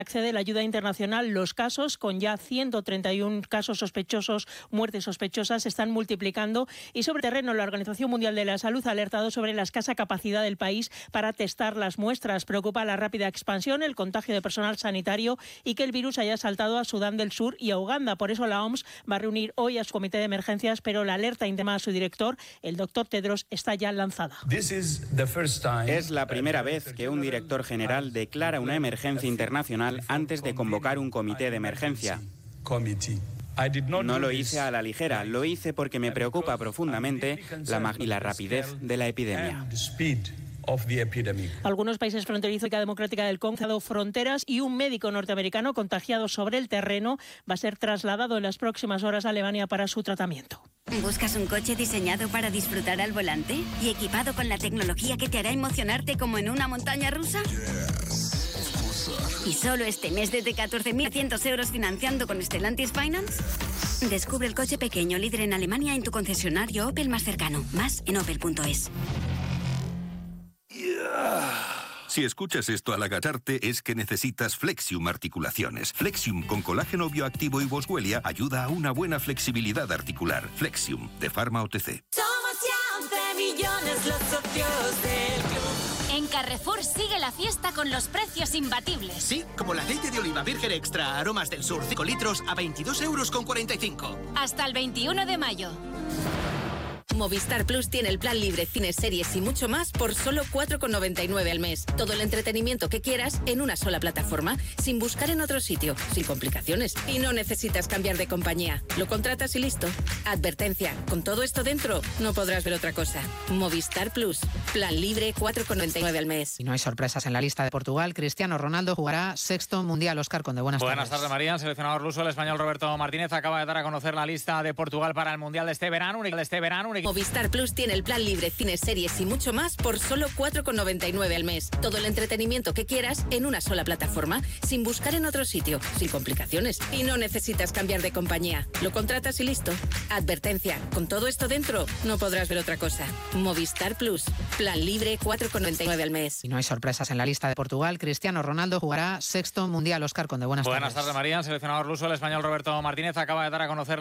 accede la ayuda internacional. Los casos, con ya 131 casos sospechosos, muertes sospechosas, se están multiplicando y sobre terreno la Organización Mundial de la Salud ha alertado sobre la escasa capacidad del país para testar las muestras. Preocupa la rápida expansión, el contagio de personal sanitario y que el virus haya saltado a Sudán del Sur y a Uganda. Por eso la OMS va a reunir hoy a su comité de emergencias, pero la alerta interna a su director, el doctor Tedros, está ya lanzada. Es la primera vez que un director general declara una emergencia internacional antes de convocar un comité de emergencia. No lo hice a la ligera, lo hice porque me preocupa profundamente la rapidez de la epidemia. Algunos países fronterizos de la Democrática del Congo han cerrado fronteras y un médico norteamericano contagiado sobre el terreno va a ser trasladado en las próximas horas a Alemania para su tratamiento. ¿Buscas un coche diseñado para disfrutar al volante y equipado con la tecnología que te hará emocionarte como en una montaña rusa? ¿Y solo este mes desde 14.100 euros financiando con Stellantis Finance? Descubre el coche pequeño líder en Alemania en tu concesionario Opel más cercano. Más en opel.es. Si escuchas esto al agacharte es que necesitas Flexium Articulaciones. Flexium con colágeno bioactivo y boswellia ayuda a una buena flexibilidad articular. Flexium, de Pharma OTC. Somos ya 11 millones los socios del club. En Carrefour sigue la fiesta con los precios imbatibles. Sí, como el aceite de oliva virgen extra Aromas del Sur 5 litros a 22,45 €. Hasta el 21 de mayo. Movistar Plus tiene el plan libre, cines, series y mucho más por solo 4,99 al mes. Todo el entretenimiento que quieras en una sola plataforma, sin buscar en otro sitio, sin complicaciones. Y no necesitas cambiar de compañía. Lo contratas y listo. Advertencia, con todo esto dentro, no podrás ver otra cosa. Movistar Plus, plan libre, 4,99 al mes. Y no hay sorpresas en la lista de Portugal. Cristiano Ronaldo jugará sexto mundial. Óscar Conde, buenas tardes. Buenas tardes, María. El seleccionador ruso, el español Roberto Martínez, acaba de dar a conocer la lista de Portugal para el mundial de este verano. Movistar Plus tiene el plan libre, cines, series y mucho más por solo 4,99 al mes. Todo el entretenimiento que quieras en una sola plataforma, sin buscar en otro sitio, sin complicaciones. Y no necesitas cambiar de compañía. Lo contratas y listo. Advertencia, con todo esto dentro, no podrás ver otra cosa. Movistar Plus, plan libre, 4,99 al mes. Y no hay sorpresas en la lista de Portugal. Cristiano Ronaldo jugará sexto mundial. Óscar Conde, buenas tardes. Buenas tardes, María. El seleccionador ruso, el español Roberto Martínez, acaba de dar a conocer